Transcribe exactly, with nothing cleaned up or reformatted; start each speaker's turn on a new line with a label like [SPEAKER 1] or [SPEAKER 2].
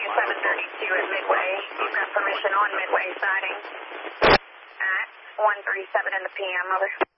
[SPEAKER 1] seven thirty-two at Midway. You've got permission on Midway siding at one thirty-seven in the P M, over.